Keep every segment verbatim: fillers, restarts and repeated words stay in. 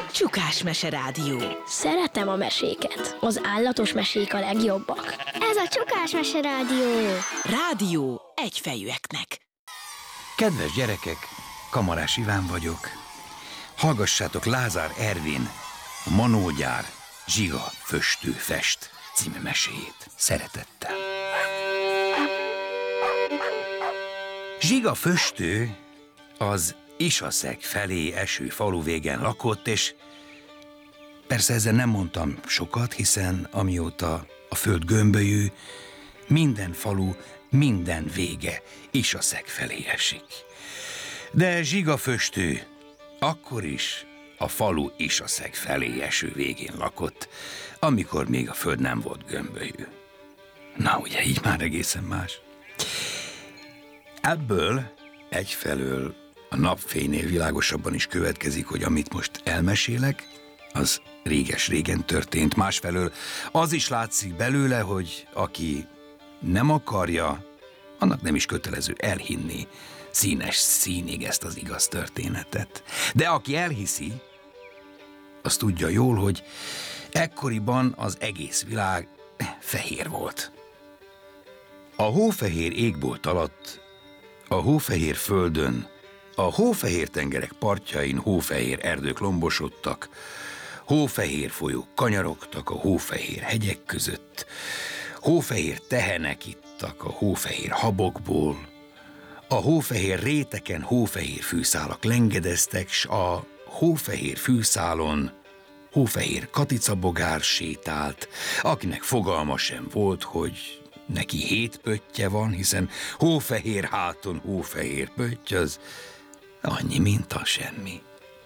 Csukás Mese Rádió. Szeretem a meséket. Az állatos mesék a legjobbak. Ez a Csukás Mese Rádió. Rádió egyfejűeknek. Kedves gyerekek, Kamarás Iván vagyok. Hallgassátok Lázár Ervin, a Manógyár Zsiga Föstő Fest című meséjét. Szeretettel. Zsiga Föstő az Isaszeg felé eső falu végen lakott, és persze ezzel nem mondtam sokat, hiszen amióta a föld gömbölyű, minden falu, minden vége Isaszeg felé esik. De Zsiga Föstő akkor is a falu Isaszeg felé eső végén lakott, amikor még a föld nem volt gömbölyű. Na ugye, így már egészen más. Ebből egyfelől a napfénynél világosabban is következik, hogy amit most elmesélek, az réges-régen történt. Másfelől az is látszik belőle, hogy aki nem akarja, annak nem is kötelező elhinni színes színig ezt az igaz történetet. De aki elhiszi, az tudja jól, hogy ekkoriban az egész világ fehér volt. A hófehér égbolt alatt, a hófehér földön, a hófehér tengerek partjain hófehér erdők lombosodtak, hófehér folyók kanyarogtak a hófehér hegyek között, hófehér tehenek ittak a hófehér habokból, a hófehér réteken hófehér fűszálak lengedeztek, s a hófehér fűszálon hófehér katicabogár sétált, akinek fogalma sem volt, hogy neki hét pöttye van, hiszen hófehér háton hófehér pötty az annyi, mint a semmi.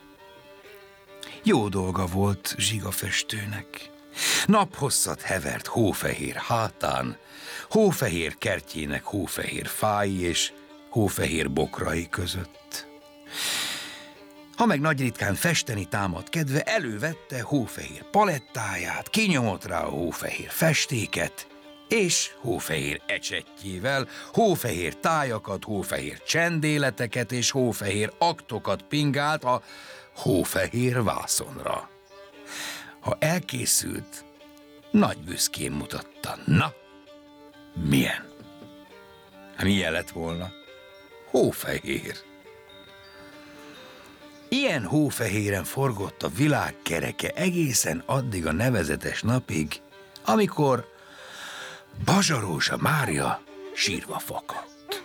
Jó dolga volt Zsiga Föstőnek. Naphosszat hevert hófehér hátán, hófehér kertjének hófehér fái és hófehér bokrai között. Ha meg nagy ritkán festeni támad kedve, elővette hófehér palettáját, kinyomott rá a hófehér festéket, és hófehér ecsettjével hófehér tájakat, hófehér csendéleteket és hófehér aktokat pingált a hófehér vászonra. Ha elkészült, nagy büszkén mutatta. Na, milyen? Milyen lett volna? Hófehér. Ilyen hófehéren forgott a világ kereke egészen addig a nevezetes napig, amikor Bazsarózsa Mária sírva fakadt.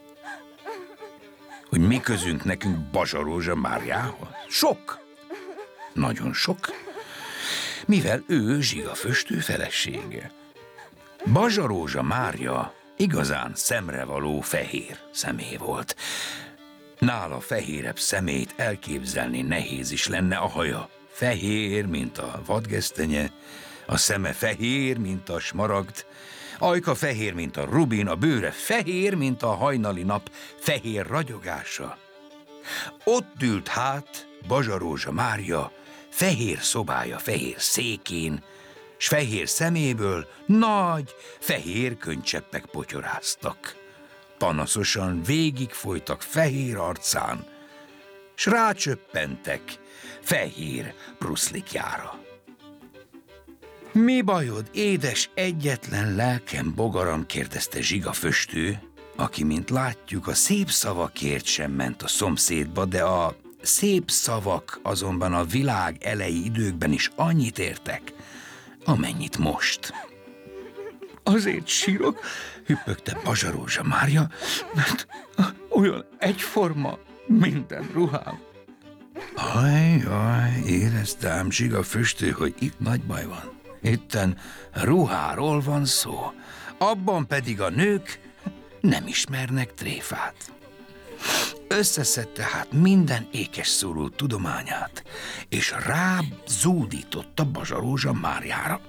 Hogy mi közünk nekünk Bazsarózsa Máriához? Sok. Nagyon sok. Mivel ő Zsiga Föstő felesége. Bazsarózsa Mária igazán szemrevaló fehér személy volt. Nála fehérebb szemét elképzelni nehéz is lenne, a haja fehér, mint a vadgesztenye, a szeme fehér, mint a smaragd, ajka fehér, mint a rubin, a bőre fehér, mint a hajnali nap fehér ragyogása. Ott ült hát Bazsarózsa Mária fehér szobája fehér székén, s fehér szeméből nagy, fehér könycseppek potyoráztak. Panaszosan végigfolytak fehér arcán, s rácsöppentek fehér pruszlikjára. Mi bajod, édes egyetlen lelkem bogaram, kérdezte Zsiga Föstő, aki, mint látjuk, a szép szavakért sem ment a szomszédba, de a szép szavak azonban a világ elejé időkben is annyit értek, amennyit most. Azért sírok, hüppögte Bazsarózsa Mária, mert olyan egyforma minden ruhám. Aj, aj, éreztem, Zsiga Föstő, hogy itt nagy baj van. Itten ruháról van szó, abban pedig a nők nem ismernek tréfát. Összeszedte hát minden ékes szóló tudományát, és rá zúdította Bazsarózsa Máriára.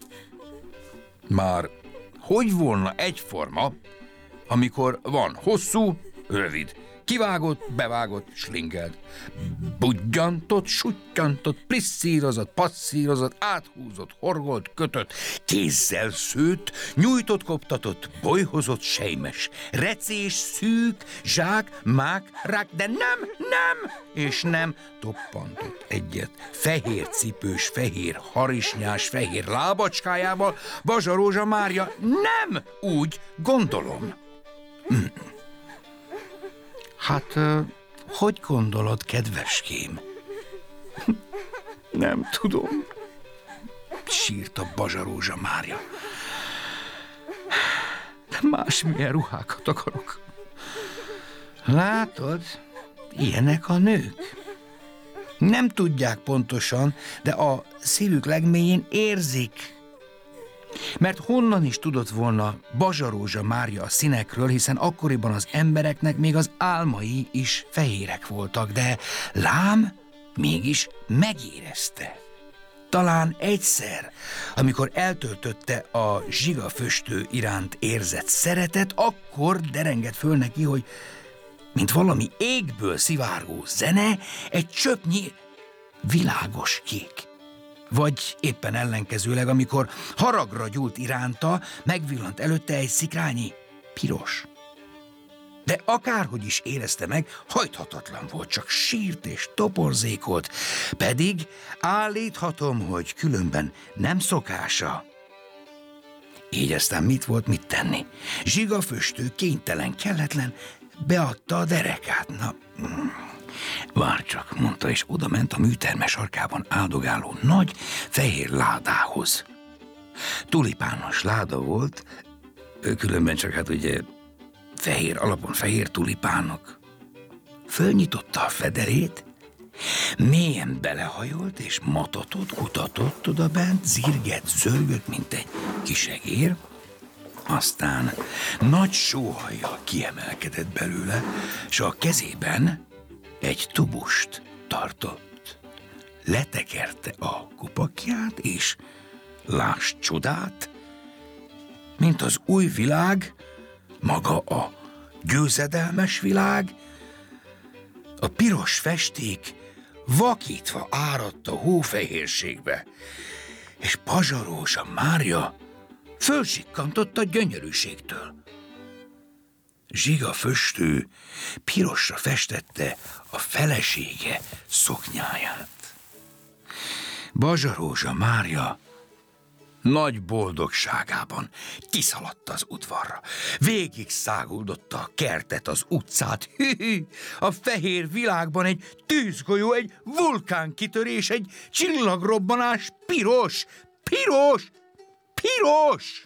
Már hogy volna egyforma, amikor van hosszú, rövid, Kivágott, bevágott, slingelt. Budjantott, suttyantott, plisszírozott, passzírozott, áthúzott, horgolt, kötött, kézzel szőtt, nyújtott, koptatott, bolyhozott, sejmes, recés, szűk, zsák, mák, rák, de nem, nem, és nem toppantott egyet. Fehér cipős, fehér harisnyás, fehér lábacskájával Bazsa Rózsa Mária nem úgy gondolom. Hm. Hát, hogy gondolod, kedveském? Nem tudom, sírta Bazsa Rózsa Mária. De másmilyen ruhákat akarok. Látod, ilyenek a nők. Nem tudják pontosan, de a szívük legmélyén érzik. Mert honnan is tudott volna Bazsa Rózsa Mária a színekről, hiszen akkoriban az embereknek még az álmai is fehérek voltak, de lám mégis megérezte. Talán egyszer, amikor eltöltötte a zsigaföstő iránt érzett szeretet, akkor derengett föl neki, hogy mint valami égből szivárgó zene, egy csöpnyi világos kék. Vagy éppen ellenkezőleg, amikor haragra gyúlt iránta, megvillant előtte egy szikrányi piros. De akárhogy is érezte meg, hajthatatlan volt, csak sírt és toporzékolt, pedig állíthatom, hogy különben nem szokása. Így aztán mit volt mit tenni? Zsigaföstő kénytelen, kelletlen, beadta a derekát. Na, várj csak, mondta, és oda ment a műterme sarkában áldogáló nagy fehér ládához. Tulipános láda volt, különben csak hát ugye fehér alapon fehér tulipánok. Fölnyitotta a federét, mélyen belehajolt, és matatott, kutatott odabent, zirgett, zörgött, mint egy kisegér. Aztán nagy sóhajjal kiemelkedett belőle, s a kezében egy tubust tartott. Letekerte a kupakját, és láss csodát, mint az új világ, maga a győzedelmes világ, a piros festék vakítva áradt a hófehérségbe, és Bazsa Rózsa Mária fölsikkantott a gyönyörűségtől. Zsigaföstő pirosra festette a felesége szoknyáját. Bazsa Rózsa Mária nagy boldogságában kiszaladt az udvarra. Végig száguldotta a kertet, az utcát. Hű, a fehér világban egy tűzgolyó, egy vulkánkitörés, egy csillagrobbanás, piros, piros, piros!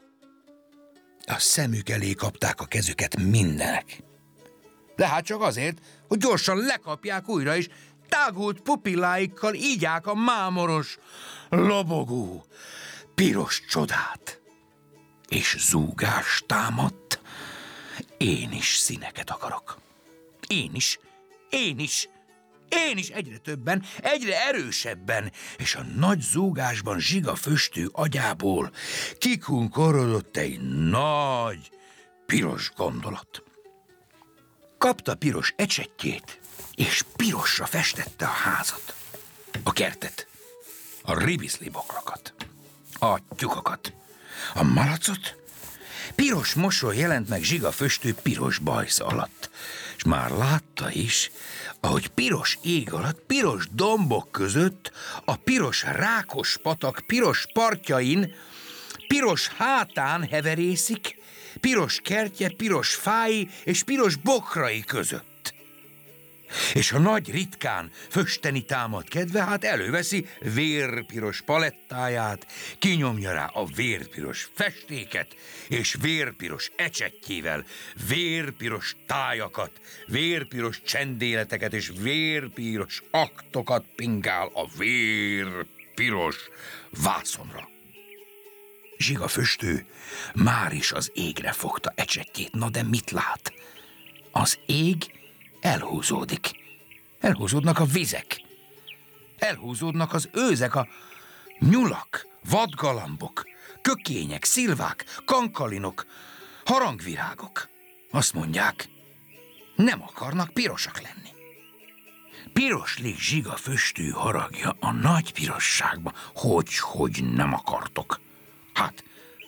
A szemük elé kapták a kezüket mindenek. De hát csak azért, hogy gyorsan lekapják újra, és tágult pupilláikkal ígyák a mámoros, lobogó, piros csodát. És zúgás támadt. Én is színeket akarok. Én is, én is, én is egyre többen, egyre erősebben, és a nagy zúgásban Zsigaföstő agyából kikunkorodott egy nagy, piros gondolat. Kapta piros ecsetjét, és pirosra festette a házat, a kertet, a ribiszli boklakat, a tyúkokat, a malacot. Piros mosoly jelent meg Zsigaföstő piros bajsza alatt, és már látta is, ahogy piros ég alatt, piros dombok között, a piros rákos patak piros partjain, piros hátán heverészik, piros kertje, piros fái és piros bokrai között. És a nagy ritkán fösteni támad kedve, hát előveszi vérpiros palettáját, kinyomja rá a vérpiros festéket, és vérpiros ecsetjével vérpiros tájakat, vérpiros csendéleteket és vérpiros aktokat pingál a vérpiros vászonra. Zsigaföstő már is az égre fogta ecsetjét, na de mit lát? Az ég elhúzódik. Elhúzódnak a vizek. Elhúzódnak az őzek, a nyulak, vadgalambok, kökények, szilvák, kankalinok, harangvirágok. Azt mondják, Nem akarnak pirosak lenni. Piroslik zsiga füstő haragja a nagy pirosságba. Hogy, hogy nem akartok? Hát,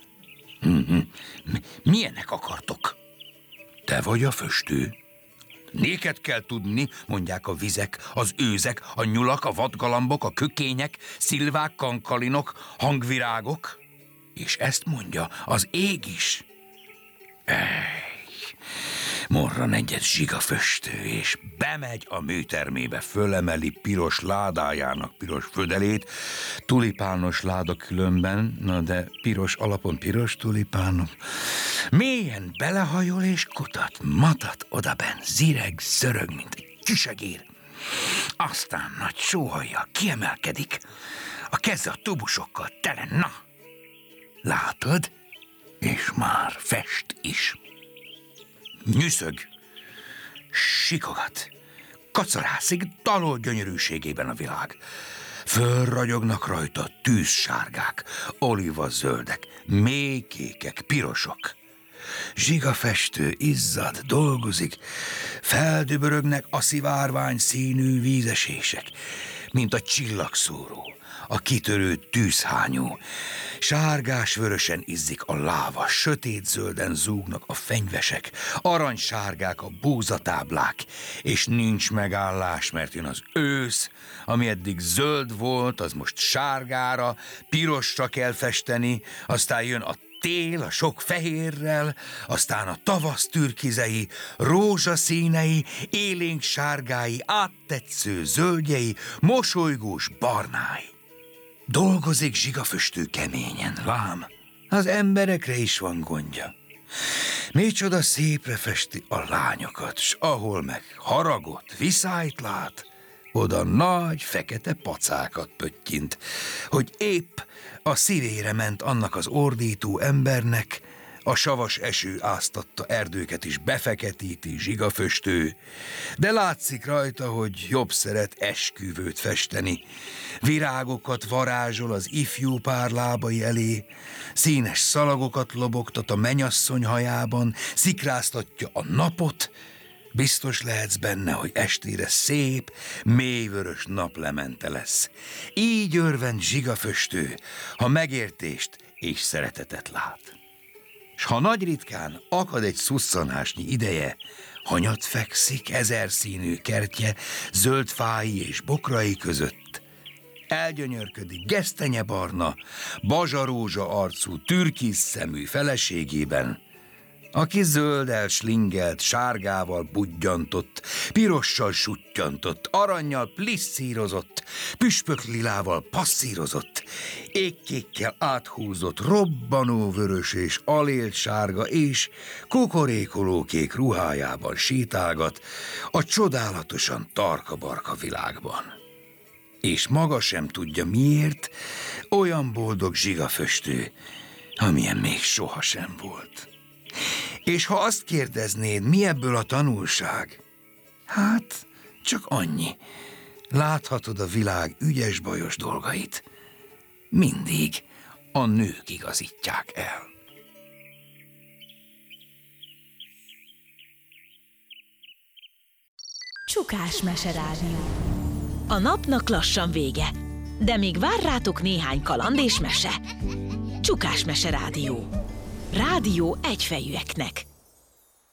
milyenek akartok? Te vagy a füstő. Néked kell tudni, mondják a vizek, az őzek, a nyulak, a vadgalambok, a kökények, szilvák, kankalinok, hangvirágok. És ezt mondja az ég is. Ej, morran egyet zsigaföstő, és bemegy a műtermébe, fölemeli piros ládájának piros födelét, tulipános láda különben, na de piros alapon piros tulipánok. Mélyen belehajol és kutat, matat odaben, zireg, zörög, mint egy kisegér. Aztán nagy sóhajjal kiemelkedik, a keze a tubusokkal tele, na, látod, és már fest is. Nyüszög, sikogat, kacarászik, dalol gyönyörűségében a világ. Fölragyognak rajta tűzsárgák, olivazöldek, mélykékek, pirosok. Zsigafestő izzad, dolgozik, feldübörögnek a szivárvány színű vízesések, mint a csillagszóró, a kitörő tűzhányó. Sárgás-vörösen izzik a láva, sötétzölden zúgnak a fenyvesek, aranysárgák a búzatáblák, és nincs megállás, mert jön az ősz, ami eddig zöld volt, az most sárgára, pirosra kell festeni, aztán jön a tél a sok fehérrel, aztán a tavasz türkizei, rózsaszínei, élénk sárgái, áttetsző zöldjei, mosolygós barnái. Dolgozik zsigafüstő keményen, lám, az emberekre is van gondja. Micsoda szépre festi a lányokat, s ahol meg haragot, viszályt lát, oda nagy fekete pacákat pöttyint, hogy épp a szívére ment annak az ordító embernek, a savas eső áztatta erdőket is befeketíti zsigaföstő, de látszik rajta, hogy jobb szeret esküvőt festeni. Virágokat varázsol az ifjú pár lábai elé, színes szalagokat lobogtat a menyasszony hajában, szikráztatja a napot. Biztos lehetsz benne, hogy estére szép, mélyvörös naplemente lesz. Így örvend zsigaföstő, ha megértést és szeretetet lát. S ha nagy ritkán akad egy szusszanásnyi ideje, hanyat fekszik ezerszínű kertje zöld fái és bokrai között, elgyönyörködik gesztenyebarna, bazsarózsa arcú, türkiz szemű feleségében, aki zölddel slingelt, sárgával budjantott, pirossal suttyantott, arannyal plisszírozott, püspöklilával passzírozott, égkékkel áthúzott, robbanó vörös és alélt sárga és kukorékoló kék ruhájában sétálgat a csodálatosan tarka-barka világban. És maga sem tudja miért, olyan boldog zsigaföstő, amilyen még sohasem volt. És ha azt kérdeznéd, mi ebből a tanulság? Hát, csak annyi. Láthatod a világ ügyes-bajos dolgait. Mindig a nők igazítják el. Csukás Meserádió. A napnak lassan vége, de még vár rátok néhány kaland és mese. Csukás Meserádió. Rádió egyfejűeknek.